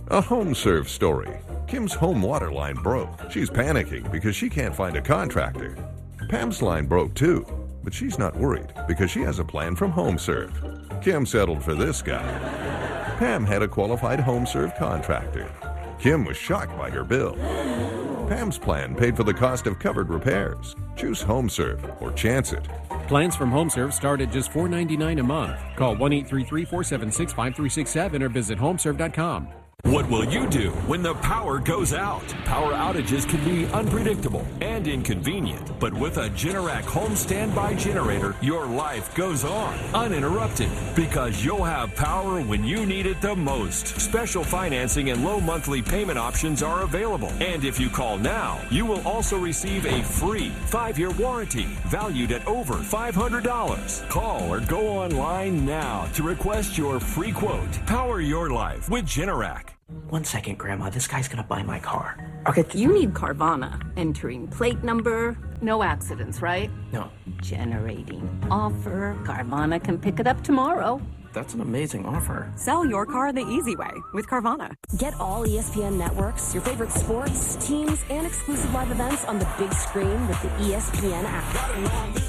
A HomeServe story. Kim's home water line broke. She's panicking because she can't find a contractor. Pam's line broke too, but she's not worried because she has a plan from HomeServe. Kim settled for this guy. Pam had a qualified HomeServe contractor. Kim was shocked by her bill. Pam's plan paid for the cost of covered repairs. Choose HomeServe or chance it. Plans from HomeServe start at just $4.99 a month. Call 1-833-476-5367 or visit homeserve.com. What will you do when the power goes out? Power outages can be unpredictable and inconvenient, but with a Generac home standby generator, your life goes on uninterrupted because you'll have power when you need it the most. Special financing and low monthly payment options are available. And if you call now, you will also receive a free 5-year warranty valued at over $500. Call or go online now to request your free quote. Power your life with Generac. 1 second, Grandma. This guy's gonna buy my car. Okay. You need Carvana. Entering plate number. No accidents, right? No. Generating offer. Carvana can pick it up tomorrow. That's an amazing offer. Sell your car the easy way with Carvana. Get all ESPN networks, your favorite sports, teams, and exclusive live events on the big screen with the ESPN app.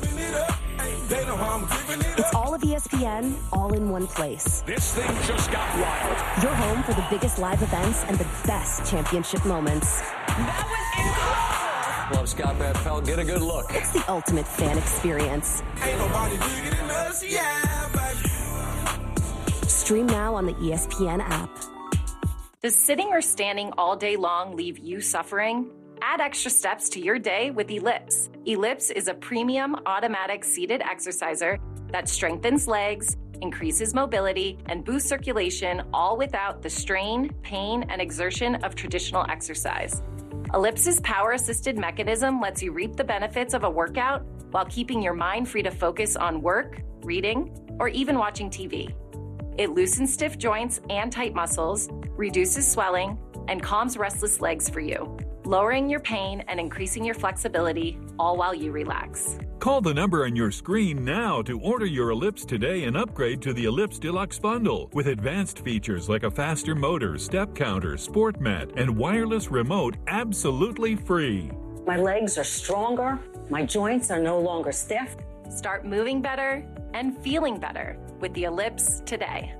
It's all of ESPN, all in one place. This thing just got wild. Your home for the biggest live events and the best championship moments. Well, Scott Van Pelt, get a good look. It's the ultimate fan experience. Ain't nobody bigger than us, yeah, baby. Stream now on the ESPN app. Does sitting or standing all day long leave you suffering? Add extra steps to your day with Ellipse. Ellipse is a premium automatic seated exerciser that strengthens legs, increases mobility, and boosts circulation, all without the strain, pain, and exertion of traditional exercise. Ellipse's power-assisted mechanism lets you reap the benefits of a workout while keeping your mind free to focus on work, reading, or even watching TV. It loosens stiff joints and tight muscles, reduces swelling, and calms restless legs for you, lowering your pain and increasing your flexibility, all while you relax. Call the number on your screen now to order your Ellipse today and upgrade to the Ellipse Deluxe Bundle with advanced features like a faster motor, step counter, sport mat, and wireless remote absolutely free. My legs are stronger. My joints are no longer stiff. Start moving better and feeling better with the Ellipse today.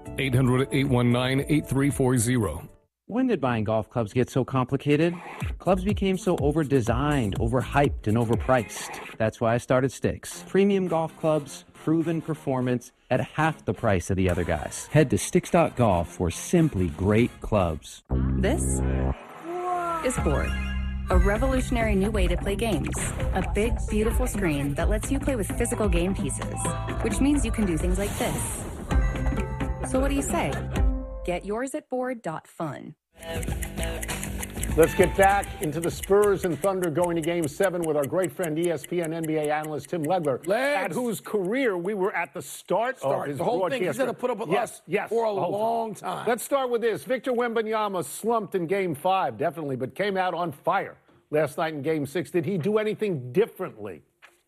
800-819-8340. When did buying golf clubs get so complicated? Clubs became so over-designed, overhyped, and overpriced. That's why I started Sticks. Premium golf clubs, proven performance at half the price of the other guys. Head to Sticks.golf for simply great clubs. This is Board, a revolutionary new way to play games. A big, beautiful screen that lets you play with physical game pieces, which means you can do things like this. So what do you say? Get yours at board.fun. Let's get back into the Spurs and Thunder going to Game 7 with our great friend ESPN NBA analyst Tim Legler, at whose career we were at the start of his the whole thing. He's going to put up with us for a long time. Let's start with this. Victor Wembanyama slumped in Game 5, definitely, but came out on fire last night in Game 6. Did he do anything differently?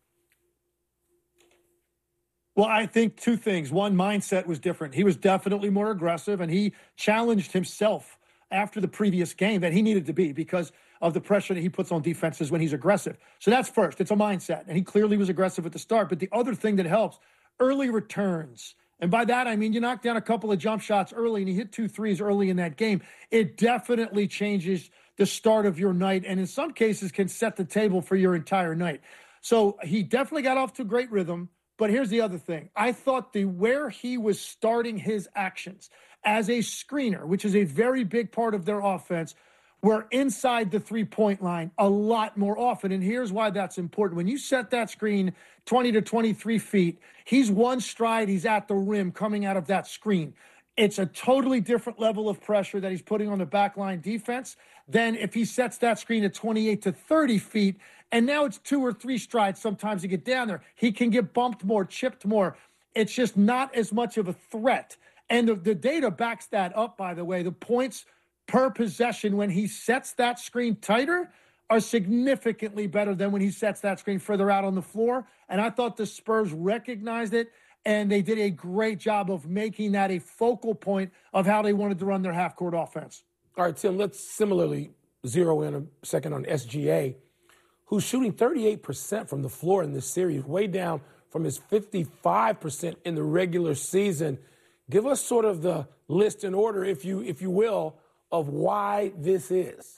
Well, I think two things. One, mindset was different. He was definitely more aggressive, and he challenged himself after the previous game that he needed to be because of the pressure that he puts on defenses when he's aggressive. So that's first. It's a mindset, and he clearly was aggressive at the start. But the other thing that helps, early returns. And by that, I mean you knock down a couple of jump shots early and you hit 2 threes early in that game. It definitely changes the start of your night, and in some cases can set the table for your entire night. So he definitely got off to a great rhythm. But here's the other thing. I thought where he was starting his actions as a screener, which is a very big part of their offense, were inside the three-point line a lot more often. And here's why that's important. When you set that screen 20 to 23 feet, he's one stride, he's at the rim coming out of that screen. It's a totally different level of pressure that he's putting on the backline defense than if he sets that screen at 28 to 30 feet. And now it's 2 or 3 strides sometimes to get down there. He can get bumped more, chipped more. It's just not as much of a threat. And the data backs that up, by the way. The points per possession when he sets that screen tighter are significantly better than when he sets that screen further out on the floor. And I thought the Spurs recognized it, and they did a great job of making that a focal point of how they wanted to run their half-court offense. All right, Tim, let's similarly zero in a second on SGA, who's shooting 38% from the floor in this series, way down from his 55% in the regular season. Give us sort of the list in order, if you will, of why this is.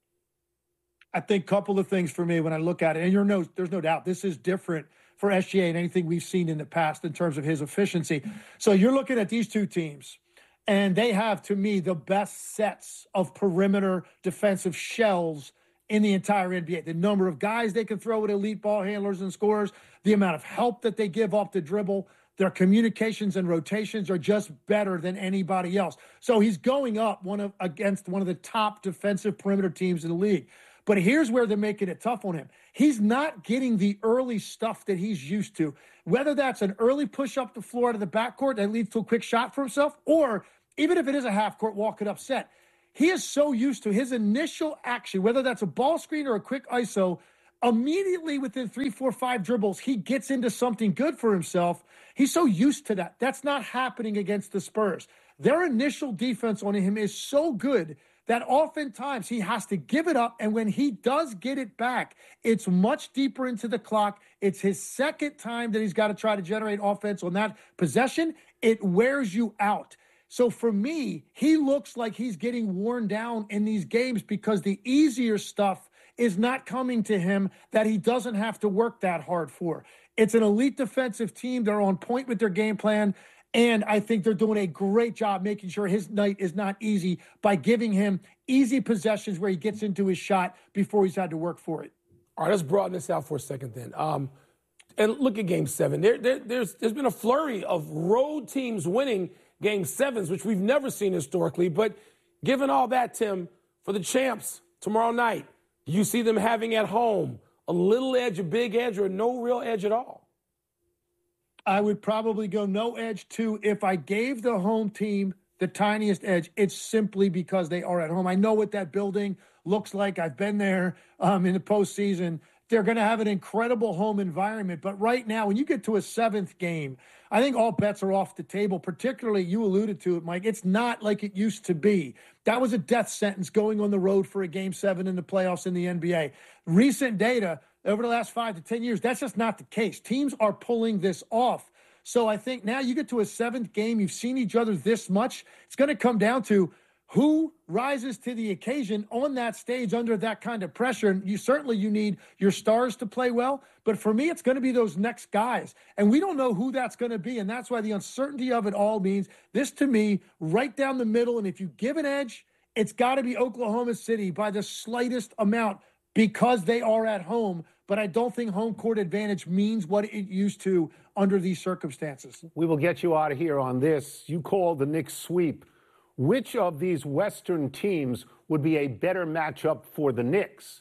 I think a couple of things for me when I look at it, and there's no doubt this is different for SGA than anything we've seen in the past in terms of his efficiency. So you're looking at these two teams, and they have, to me, the best sets of perimeter defensive shells in the entire NBA. The number of guys they can throw at elite ball handlers and scorers, the amount of help that they give off the dribble, their communications and rotations are just better than anybody else. So he's going up against one of the top defensive perimeter teams in the league. But here's where they're making it tough on him. He's not getting the early stuff that he's used to, whether that's an early push up the floor to the backcourt that leads to a quick shot for himself, or even if it is a half-court walk it up set. He is so used to his initial action, whether that's a ball screen or a quick ISO, immediately within 3, 4, 5 dribbles, he gets into something good for himself. He's so used to that. That's not happening against the Spurs. Their initial defense on him is so good that oftentimes he has to give it up, and when he does get it back, it's much deeper into the clock. It's his second time that he's got to try to generate offense on that possession. It wears you out. So for me, he looks like he's getting worn down in these games because the easier stuff is not coming to him that he doesn't have to work that hard for. It's an elite defensive team. They're on point with their game plan. And I think they're doing a great job making sure his night is not easy by giving him easy possessions where he gets into his shot before he's had to work for it. All right, let's broaden this out for a second then. And look at Game 7. There's been a flurry of road teams winning Game 7s, which we've never seen historically. But given all that, Tim, for the champs tomorrow night, do you see them having at home a little edge, a big edge, or no real edge at all? I would probably go no edge too. If I gave the home team the tiniest edge, it's simply because they are at home. I know what that building looks like. I've been there in the postseason. They're going to have an incredible home environment. But right now, when you get to a 7th game, I think all bets are off the table, particularly, you alluded to it, Mike. It's not like it used to be. That was a death sentence going on the road for a Game 7 in the playoffs in the NBA. Recent data over the last 5 to 10 years, that's just not the case. Teams are pulling this off. So I think now you get to a 7th game, you've seen each other this much. It's going to come down to who rises to the occasion on that stage under that kind of pressure. And you need your stars to play well. But for me, it's going to be those next guys. And we don't know who that's going to be. And that's why the uncertainty of it all means this, to me, right down the middle. And if you give an edge, it's got to be Oklahoma City by the slightest amount because they are at home. But I don't think home court advantage means what it used to under these circumstances. We will get you out of here on this. You called the Knicks sweep. Which of these Western teams would be a better matchup for the Knicks?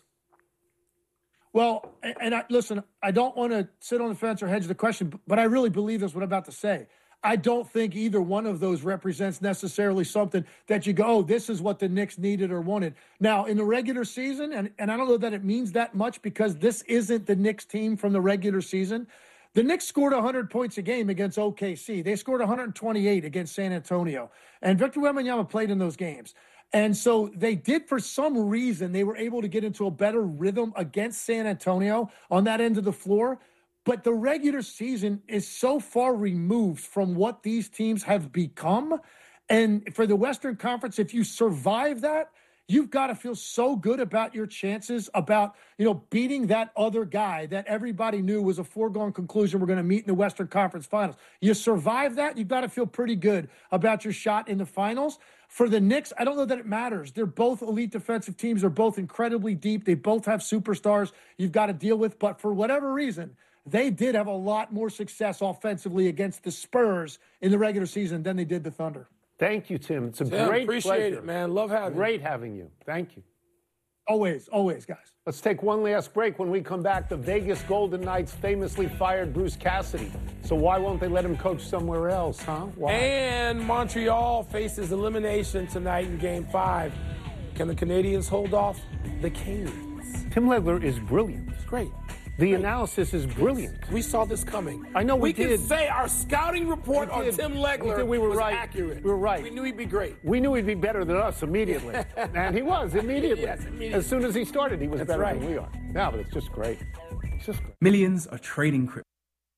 Well, listen, I don't want to sit on the fence or hedge the question, but I really believe that's what I'm about to say. I don't think either one of those represents necessarily something that you go, oh, this is what the Knicks needed or wanted. Now, in the regular season, and I don't know that it means that much because this isn't the Knicks team from the regular season. The Knicks scored 100 points a game against OKC. They scored 128 against San Antonio. And Victor Wembanyama played in those games. And so they did, for some reason, they were able to get into a better rhythm against San Antonio on that end of the floor. But the regular season is so far removed from what these teams have become. And for the Western Conference, if you survive that, you've got to feel so good about your chances about, beating that other guy that everybody knew was a foregone conclusion we're going to meet in the Western Conference Finals. You survive that, you've got to feel pretty good about your shot in the finals. For the Knicks, I don't know that it matters. They're both elite defensive teams. They're both incredibly deep. They both have superstars you've got to deal with. But for whatever reason, they did have a lot more success offensively against the Spurs in the regular season than they did the Thunder. Thank you, Tim. It's a great pleasure. Appreciate it, man. Love having you. Great having you. Thank you. Always, guys. Let's take one last break. When we come back, the Vegas Golden Knights famously fired Bruce Cassidy. So why won't they let him coach somewhere else, huh? Why? And Montreal faces elimination tonight in Game 5. Can the Canadiens hold off the Canes? Tim Legler is brilliant. It's great. The analysis is brilliant. We saw this coming. I know we did. did. We can say our scouting report on Tim Legler we were was right. accurate. We were right. We knew he'd be great. We knew he'd be better than us immediately. And he was immediately. Yes, immediately. As soon as he started, he was That's better right. than we are. Yeah, but it's just great. It's just great. Millions are trading crypto.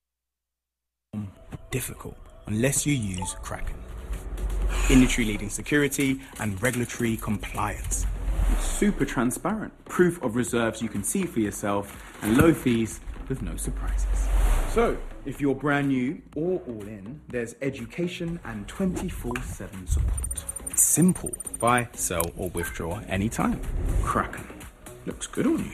Difficult unless you use Kraken. Industry-leading security and regulatory compliance. Super transparent. Proof of reserves you can see for yourself, and low fees with no surprises. So, if you're brand new or all in, there's education and 24/7 support. It's simple. Buy, sell, or withdraw anytime. Kraken. Looks good on you.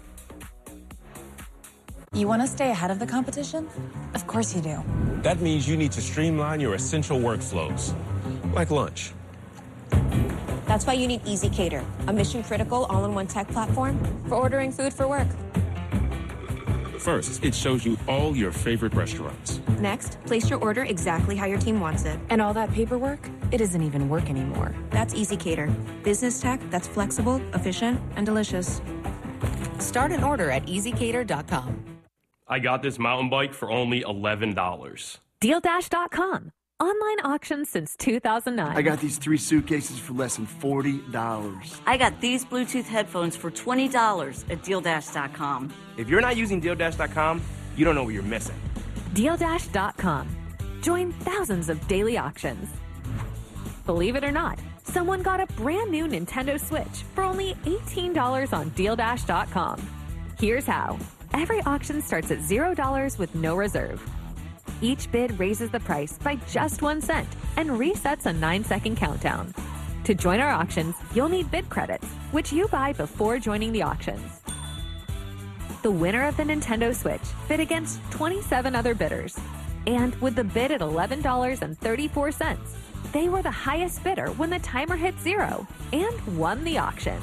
You want to stay ahead of the competition? Of course you do. That means you need to streamline your essential workflows, like lunch. That's why you need EasyCater, a mission-critical all-in-one tech platform for ordering food for work. First, it shows you all your favorite restaurants. Next, place your order exactly how your team wants it. And all that paperwork, it doesn't even work anymore. That's EasyCater. Business tech that's flexible, efficient, and delicious. Start an order at EasyCater.com. I got this mountain bike for only $11. DealDash.com. Online auctions since 2009. I got these 3 suitcases for less than $40. I got these Bluetooth headphones for $20 at DealDash.com. If you're not using DealDash.com, you don't know what you're missing. DealDash.com. Join thousands of daily auctions. Believe it or not, someone got a brand new Nintendo Switch for only $18 on DealDash.com. Here's how. Every auction starts at $0 with no reserve. Each bid raises the price by just 1 cent and resets a 9-second countdown. To join our auctions, you'll need bid credits, which you buy before joining the auctions. The winner of the Nintendo Switch bid against 27 other bidders. And with the bid at $11.34, they were the highest bidder when the timer hit 0 and won the auction.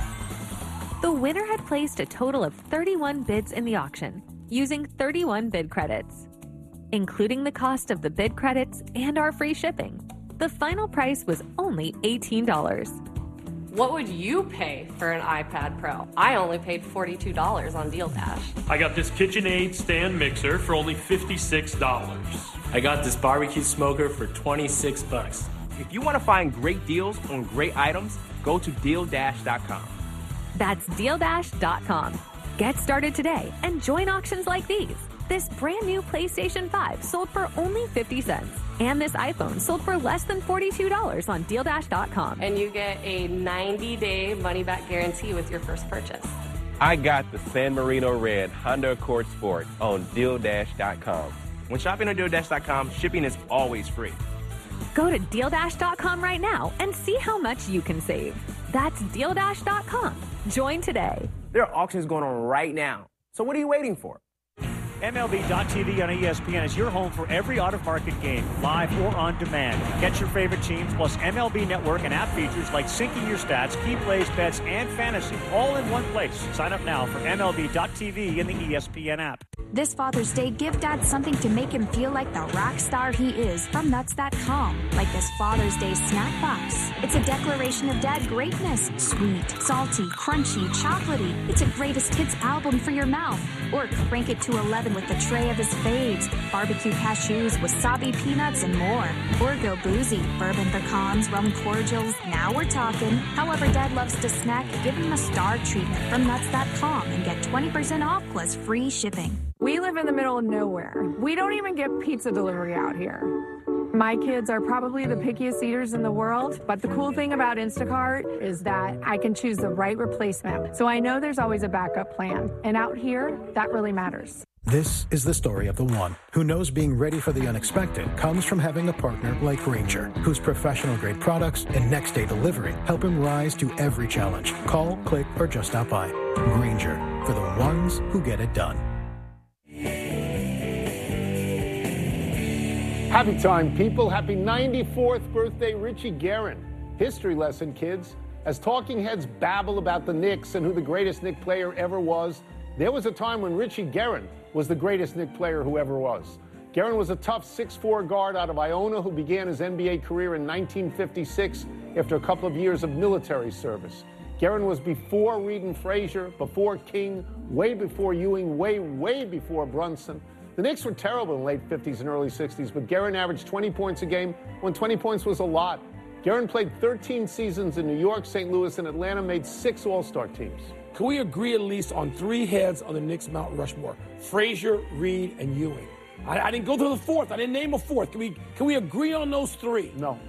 The winner had placed a total of 31 bids in the auction, using 31 bid credits. Including the cost of the bid credits and our free shipping, the final price was only $18. What would you pay for an iPad Pro? I only paid $42 on DealDash. I got this KitchenAid stand mixer for only $56. I got this barbecue smoker for $26. If you want to find great deals on great items, go to DealDash.com. That's DealDash.com. Get started today and join auctions like these. This brand new PlayStation 5 sold for only 50 cents. And this iPhone sold for less than $42 on DealDash.com. And you get a 90-day money-back guarantee with your first purchase. I got the San Marino Red Honda Accord Sport on DealDash.com. When shopping on DealDash.com, shipping is always free. Go to DealDash.com right now and see how much you can save. That's DealDash.com. Join today. There are auctions going on right now. So what are you waiting for? MLB.tv on ESPN is your home for every out-of-market game, live or on demand. Get your favorite teams, plus MLB Network and app features like syncing your stats, key plays, bets, and fantasy, all in one place. Sign up now for MLB.tv in the ESPN app. This Father's Day, give Dad something to make him feel like the rock star he is from Nuts.com. Like this Father's Day snack box. It's a declaration of dad greatness. Sweet, salty, crunchy, chocolatey. It's a greatest hits album for your mouth. Or crank it to 11 with a tray of his faves. Barbecue cashews, wasabi peanuts, and more. Or go boozy. Bourbon pecans, rum cordials. Now we're talking. However Dad loves to snack, give him a star treatment from Nuts.com and get 20% off plus free shipping. We live in the middle of nowhere. We don't even get pizza delivery out here. My kids are probably the pickiest eaters in the world, but the cool thing about Instacart is that I can choose the right replacement. So I know there's always a backup plan. And out here, that really matters. This is the story of the one who knows being ready for the unexpected comes from having a partner like Grainger, whose professional-grade products and next-day delivery help him rise to every challenge. Call, click, or just stop by. Grainger, for the ones who get it done. Happy time, people. Happy 94th birthday, Richie Guerin. History lesson, kids. As talking heads babble about the Knicks and who the greatest Knick player ever was, there was a time when Richie Guerin was the greatest Knick player who ever was. Guerin was a tough 6'4" guard out of Iona who began his NBA career in 1956 after a couple of years of military service. Guerin was before Reed and Frazier, before King, way before Ewing, way before Brunson. The Knicks were terrible in the late 50s and early 60s, but Guerin averaged 20 points a game when 20 points was a lot. Guerin played 13 seasons in New York, St. Louis, and Atlanta, made 6 All-Star teams. Can we agree at least on 3 heads on the Knicks Mount Rushmore? Frazier, Reed, and Ewing. I didn't go to the fourth. I didn't name a fourth. Can we agree on those 3? No.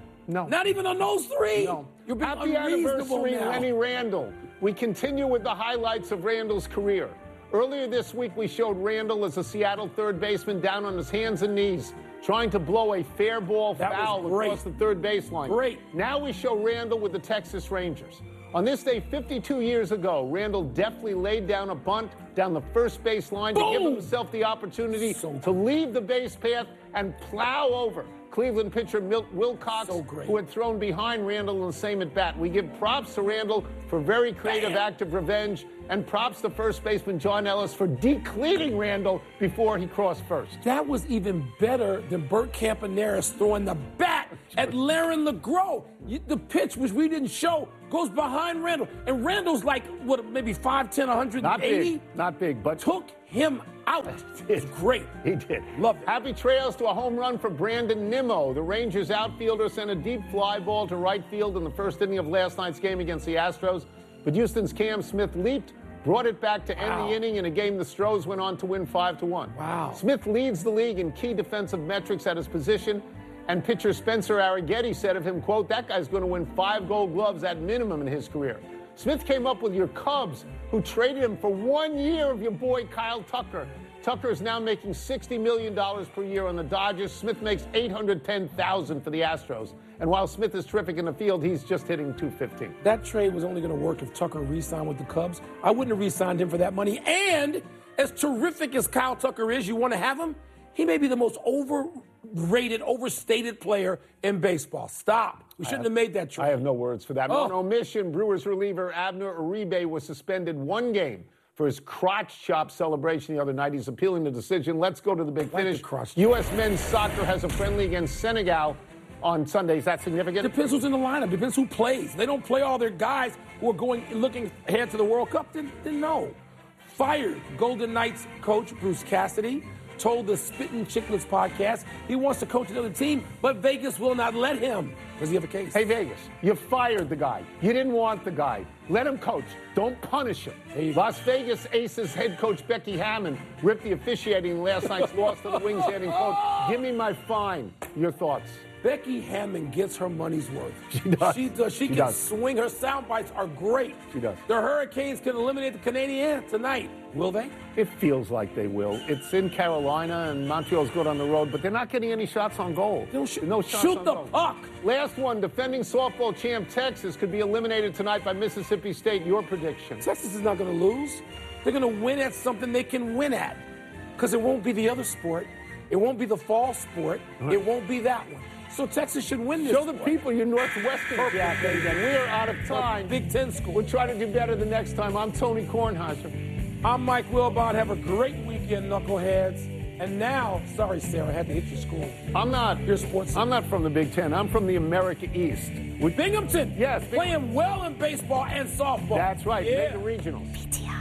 Not even on those 3? No. You're being Happy unreasonable anniversary, now. Lenny Randle. We continue with the highlights of Randle's career. Earlier this week, we showed Randle as a Seattle third baseman down on his hands and knees, trying to blow a fair ball foul across the third baseline. Great. Now we show Randle with the Texas Rangers. On this day 52 years ago, Randle deftly laid down a bunt down the first base line to give himself the opportunity to leave the base path and plow over Cleveland pitcher Milt Wilcox, who had thrown behind Randle in the same at-bat. We give props to Randle for a very creative act of revenge, and props to first baseman John Ellis for decleating Randle before he crossed first. That was even better than Bert Campaneris throwing the bat at Laren LeGros. The pitch, which we didn't show, goes behind Randle. And Randle's like, what, maybe 5'10", 180? Not big, but took him out. It's great. He did. Love it. Happy trails to a home run for Brandon Nimmo. The Rangers outfielder sent a deep fly ball to right field in the first inning of last night's game against the Astros. But Houston's Cam Smith leaped, brought it back to end the inning in a game the Stros went on to win 5-1. Wow. Smith leads the league in key defensive metrics at his position, and pitcher Spencer Arrighetti said of him, quote, "That guy's going to win 5 Gold Gloves at minimum in his career." Smith came up with your Cubs, who traded him for 1 year of your boy Kyle Tucker. Tucker is now making $60 million per year on the Dodgers. Smith makes $810,000 for the Astros. And while Smith is terrific in the field, he's just hitting .215. That trade was only going to work if Tucker re-signed with the Cubs. I wouldn't have re-signed him for that money. And as terrific as Kyle Tucker is, you want to have him? He may be the most overrated, overstated player in baseball. Stop. We shouldn't have made that trade. I have no words for that. One omission, Brewers reliever Abner Uribe was suspended 1 game for his crotch chop celebration the other night. He's appealing the decision. Let's go to the big finish. U.S. men's soccer has a friendly against Senegal on Sunday. Is that significant? Depends who's in the lineup. Depends who plays. They don't play all their guys who are looking ahead to the World Cup. Then no. Fired Golden Knights coach Bruce Cassidy. Told the Spittin' Chicklets podcast he wants to coach another team, but Vegas will not let him. Does he have a case? Hey, Vegas, you fired the guy. You didn't want the guy. Let him coach. Don't punish him. Las Vegas Aces head coach Becky Hammon ripped the officiating in last night's loss to the Wings, adding, quote, "Give me my fine." Your thoughts? Becky Hammon gets her money's worth. She does. She does. She can swing. Her sound bites are great. She does. The Hurricanes can eliminate the Canadiens tonight. Will they? It feels like they will. It's in Carolina, and Montreal's good on the road, but they're not getting any shots on goal. No shots on the goal. puck. Last one, defending softball champ Texas could be eliminated tonight by Mississippi State. Your prediction? Texas is not going to lose. They're going to win at something they can win at, because it won't be the other sport. It won't be the fall sport. Right. It won't be that one. So Texas should win this. Show the people your Northwestern jacket again. We are out of time. Big Ten school. We'll try to do better the next time. I'm Tony Kornheiser. I'm Mike Wilbon. Have a great weekend, knuckleheads. And now, sorry, Sarah, I had to hit your school. I'm not. Your sports. I'm not from the Big Ten. I'm from the America East. With Binghamton. Yes. Playing well in baseball and softball. That's right. Yeah. Mega regionals. PTI.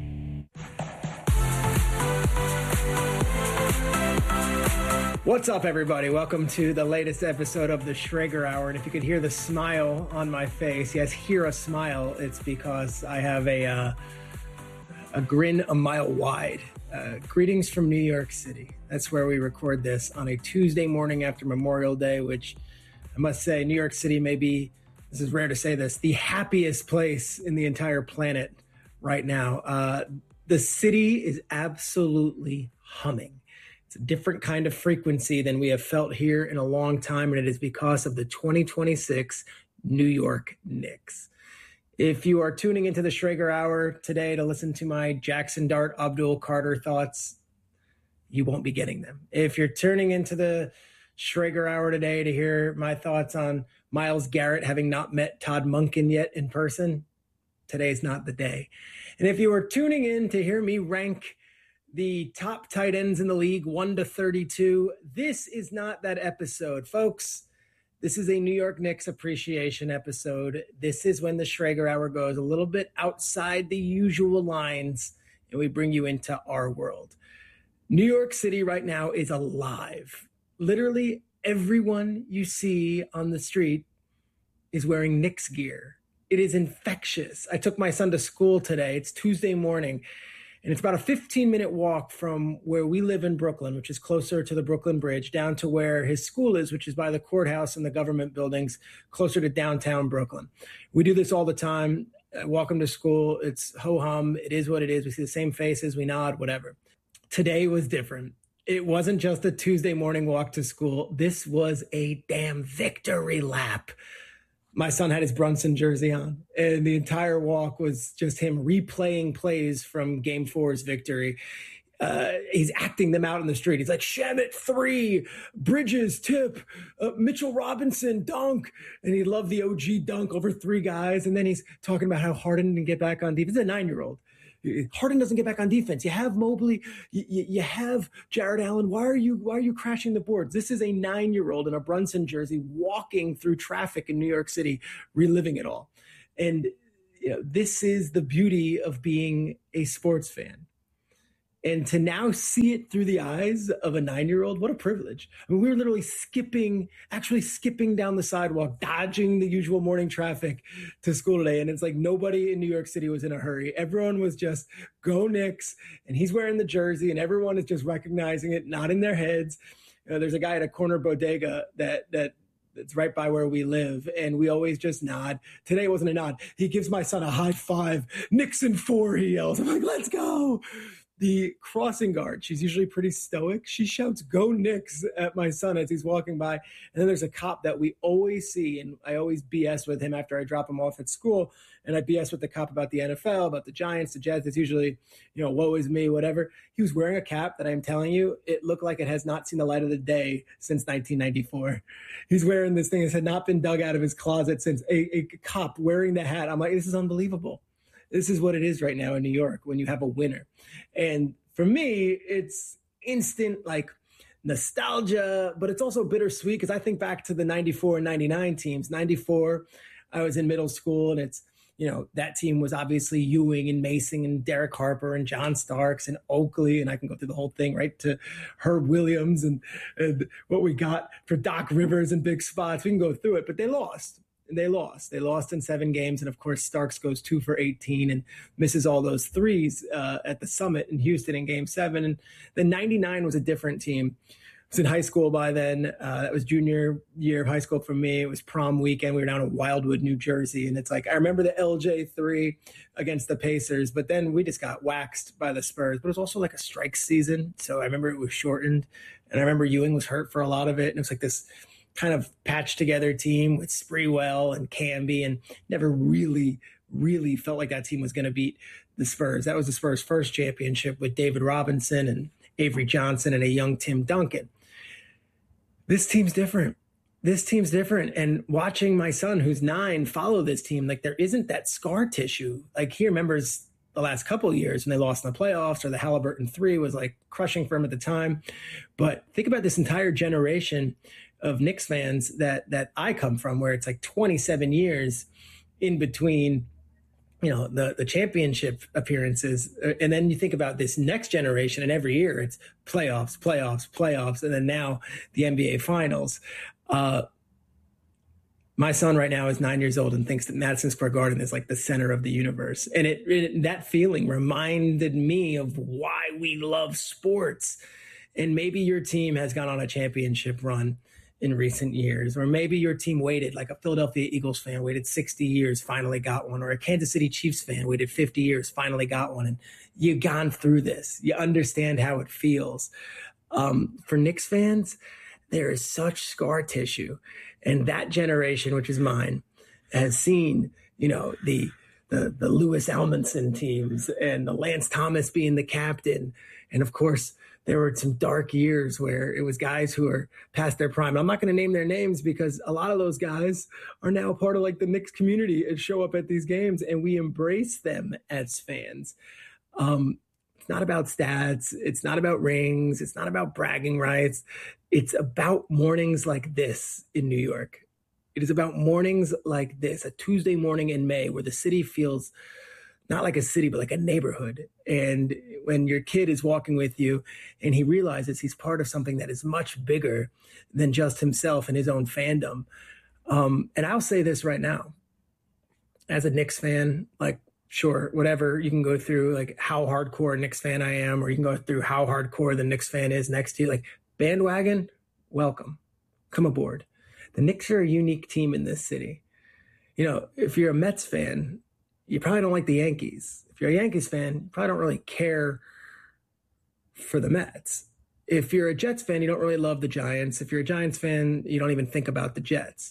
What's up, everybody? Welcome to the latest episode of the Schrager Hour. And if you could hear the smile on my face, yes, hear a smile, it's because I have a grin a mile wide. Greetings from New York City. That's where we record this on a Tuesday morning after Memorial Day, which I must say, New York City may be, this is rare to say this, the happiest place in the entire planet right now. The city is absolutely humming. It's a different kind of frequency than we have felt here in a long time, and it is because of the 2026 New York Knicks. If you are tuning into the Schrager Hour today to listen to my Jackson Dart Abdul Carter thoughts, you won't be getting them. If you're tuning into the Schrager Hour today to hear my thoughts on Myles Garrett having not met Todd Monken yet in person, today's not the day. And if you are tuning in to hear me rank the top tight ends in the league, 1 to 32, this is not that episode. Folks, This is a New York Knicks appreciation episode. This is when the Schrager Hour goes a little bit outside the usual lines, and we bring you into our world. New York City right now is alive. Literally everyone you see on the street is wearing Knicks gear. It is infectious. I took my son to school today. It's Tuesday morning, and it's about a 15-minute walk from where we live in Brooklyn, which is closer to the Brooklyn Bridge, down to where his school is, which is by the courthouse and the government buildings, closer to downtown Brooklyn. We do this all the time. Walk him to school. It's ho-hum. It is what it is. We see the same faces. We nod, whatever. Today was different. It wasn't just a Tuesday morning walk to school. This was a damn victory lap. My son had his Brunson jersey on, and the entire walk was just him replaying plays from Game 4's victory. He's acting them out in the street. He's like, Shamet 3, Bridges tip, Mitchell Robinson dunk, and he loved the OG dunk over 3 guys. And then he's talking about how Harden didn't get back on defense. He's a 9-year-old. Harden doesn't get back on defense. You have Mobley, you have Jared Allen. Why are you crashing the boards? This is a 9-year-old in a Brunson jersey walking through traffic in New York City, reliving it all. And this is the beauty of being a sports fan. And to now see it through the eyes of a 9-year-old, what a privilege. I mean, we were literally actually skipping down the sidewalk, dodging the usual morning traffic to school today. And it's like nobody in New York City was in a hurry. Everyone was just, go Knicks. And he's wearing the jersey, and everyone is just recognizing it, nodding their heads. There's a guy at a corner bodega that's right by where we live, and we always just nod. Today wasn't a nod. He gives my son a high five. Nixon 4, he yells. I'm like, let's go. The crossing guard, she's usually pretty stoic. She shouts, go Knicks at my son as he's walking by. And then there's a cop that we always see, and I always BS with him after I drop him off at school. And I BS with the cop about the NFL, about the Giants, the Jets. It's usually, woe is me, whatever. He was wearing a cap that I'm telling you, it looked like it has not seen the light of the day since 1994. He's wearing this thing that had not been dug out of his closet since a cop wearing the hat. I'm like, this is unbelievable. This is what it is right now in New York when you have a winner. And for me, it's instant nostalgia, but it's also bittersweet because I think back to the 94 and 99 teams. 94, I was in middle school, and it's, that team was obviously Ewing and Mason and Derek Harper and John Starks and Oakley. And I can go through the whole thing, right, to Herb Williams and what we got for Doc Rivers and big spots. We can go through it, but they lost. They lost in 7 games. And of course, Starks goes 2 for 18 and misses all those threes at the Summit in Houston in Game 7. And then 99 was a different team. I was in high school by then. That was junior year of high school for me. It was prom weekend. We were down in Wildwood, New Jersey. And it's like, I remember the LJ 3 against the Pacers, but then we just got waxed by the Spurs. But it was also like a strike season. So I remember it was shortened. And I remember Ewing was hurt for a lot of it. And it was like this kind of patched together team with Sprewell and Camby, and never really felt like that team was going to beat the Spurs. That was the Spurs' first championship with David Robinson and Avery Johnson and a young Tim Duncan. This team's different. And watching my son, who's 9, follow this team, like there isn't that scar tissue. Like he remembers the last couple of years when they lost in the playoffs, or the Halliburton 3 was like crushing for him at the time. But think about this entire generation of Knicks fans that I come from, where it's like 27 years in between, the championship appearances. And then you think about this next generation, and every year it's playoffs. And then now the NBA finals. My son right now is 9 years old and thinks that Madison Square Garden is like the center of the universe. And that feeling reminded me of why we love sports. And maybe your team has gone on a championship run in recent years, or maybe your team waited, like a Philadelphia Eagles fan waited 60 years, finally got one, or a Kansas City Chiefs fan waited 50 years, finally got one. And you've gone through this. You understand how it feels. For Knicks fans, there is such scar tissue. And that generation, which is mine, has seen, the Louis Almondson teams and the Lance Thomas being the captain. And of course, there were some dark years where it was guys who are past their prime. I'm not going to name their names because a lot of those guys are now part of like the Knicks community and show up at these games, and we embrace them as fans. It's not about stats. It's not about rings. It's not about bragging rights. It's about mornings like this in New York. It is about mornings like this, a Tuesday morning in May, where the city feels not like a city, but like a neighborhood. And when your kid is walking with you and he realizes he's part of something that is much bigger than just himself and his own fandom. And I'll say this right now, as a Knicks fan, like, sure, whatever, you can go through like how hardcore a Knicks fan I am, or you can go through how hardcore the Knicks fan is next to you. Like, bandwagon, welcome, come aboard. The Knicks are a unique team in this city. You know, if you're a Mets fan, you probably don't like the Yankees. If you're a Yankees fan, you probably don't really care for the Mets. If you're a Jets fan, you don't really love the Giants. If you're a Giants fan, you don't even think about the Jets.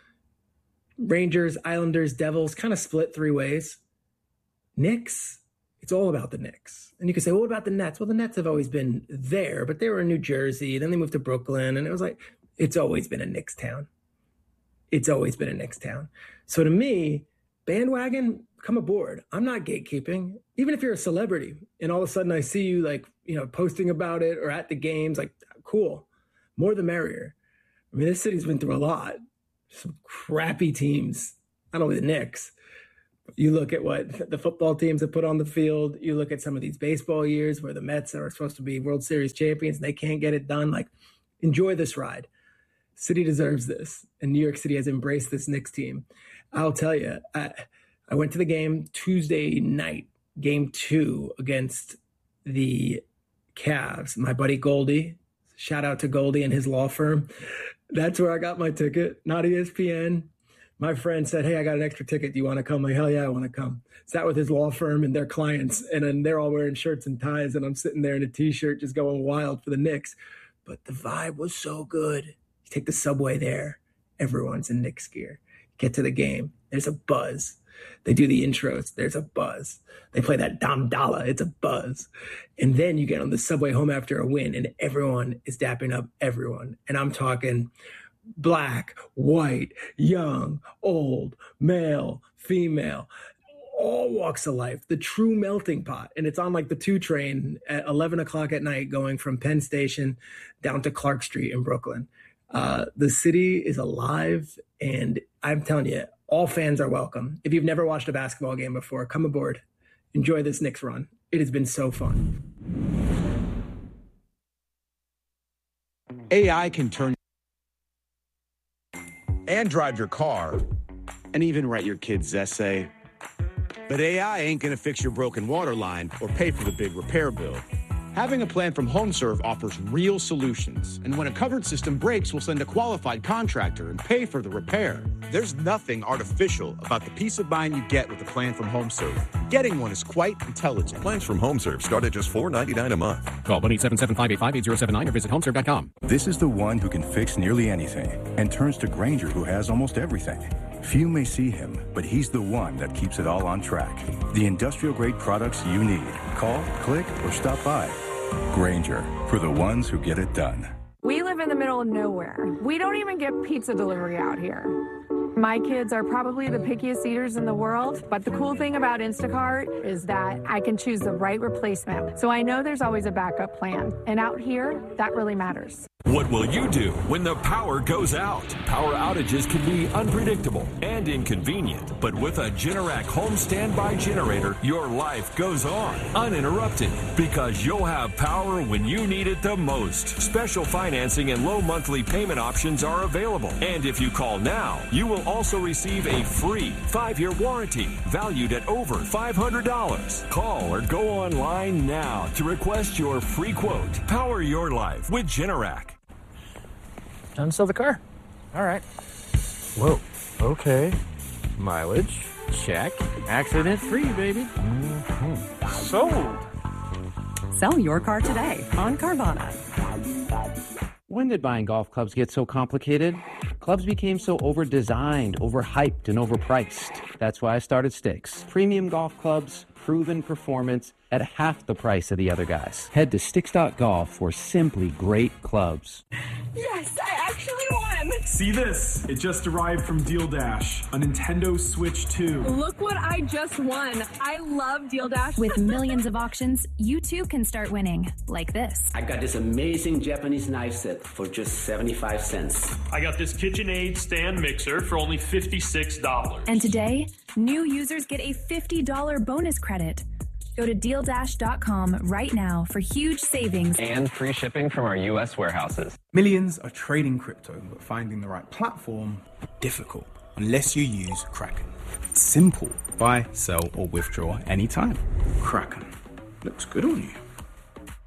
Rangers, Islanders, Devils, kind of split three ways. Knicks, it's all about the Knicks. And you can say, well, what about the Nets? Well, the Nets have always been there, but they were in New Jersey. Then they moved to Brooklyn, and it was like, it's always been a Knicks town. It's always been a Knicks town. So to me, bandwagon, come aboard. I'm not gatekeeping. Even if you're a celebrity and all of a sudden I see you like, you know, posting about it or at the games, like, cool, more the merrier. I mean, this city's been through a lot. Some crappy teams, not only the Knicks. You look at what the football teams have put on the field. You look at some of these baseball years where the Mets are supposed to be World Series champions and they can't get it done. Like, enjoy this ride. City deserves this. And New York City has embraced this Knicks team. I'll tell you, I went to the game Tuesday night, game 2 against the Cavs. My buddy Goldie, shout out to Goldie and his law firm. That's where I got my ticket, not ESPN. My friend said, hey, I got an extra ticket. Do you want to come? I'm like, hell yeah, I want to come. Sat with his law firm and their clients, and then they're all wearing shirts and ties, and I'm sitting there in a T-shirt just going wild for the Knicks. But the vibe was so good. You take the subway there, everyone's in Knicks gear. Get to the game, there's a buzz. They do the intros, there's a buzz. They play that Dam Dalla, it's a buzz. And then you get on the subway home after a win, and everyone is dapping up everyone. And I'm talking black, white, young, old, male, female, all walks of life, the true melting pot. And it's on like the 2 train at 11 o'clock at night going from Penn Station down to Clark Street in Brooklyn. The city is alive, and I'm telling you, all fans are welcome. If you've never watched a basketball game before, come aboard. Enjoy this Knicks run. It has been so fun. AI can turn and drive your car and even write your kid's essay. But AI ain't gonna fix your broken water line or pay for the big repair bill. Having a plan from HomeServe offers real solutions, and when a covered system breaks, we'll send a qualified contractor and pay for the repair. There's nothing artificial about the peace of mind you get with a plan from HomeServe. Getting one is quite intelligent. Plans from HomeServe start at just $4.99 a month. Call 1-877-585-8079 or visit homeserve.com. This is the one who can fix nearly anything and turns to Grainger, who has almost everything. Few may see him, but he's the one that keeps it all on track. The industrial-grade products you need. Call, click, or stop by. Grainger, for the ones who get it done. We live in the middle of nowhere. We don't even get pizza delivery out here. My kids are probably the pickiest eaters in the world, but the cool thing about Instacart is that I can choose the right replacement. So I know there's always a backup plan. And out here, that really matters. What will you do when the power goes out? Power outages can be unpredictable and inconvenient, but with a Generac home standby generator, your life goes on uninterrupted because you'll have power when you need it the most. Special financing and low monthly payment options are available. And if you call now, you will also receive a free 5-year warranty valued at over $500. Call or go online now to request your free quote. Power your life with Generac. Time to sell the car. All right. Whoa. Okay. Mileage. Check. Accident-free, baby. Mm-hmm. Sold. Sell your car today on Carvana. When did buying golf clubs get so complicated? Clubs became so over-designed, overhyped, and overpriced. That's why I started Sticks. Premium golf clubs, proven performance at half the price of the other guys. Head to Sticks.golf for simply great clubs. Yes, I actually won. won! See this? It just arrived from Deal Dash, a Nintendo Switch 2. Look what I just won. I love Deal Dash. With millions of auctions, you too can start winning, like this. I got this amazing Japanese knife set for just 75 cents. I got this KitchenAid stand mixer for only $56. And today, new users get a $50 bonus credit. Go to DealDash.com right now for huge savings and free shipping from our U.S. warehouses. Millions are trading crypto, but finding the right platform, difficult, unless you use Kraken. Simple. Buy, sell, or withdraw anytime. Kraken. Looks good on you.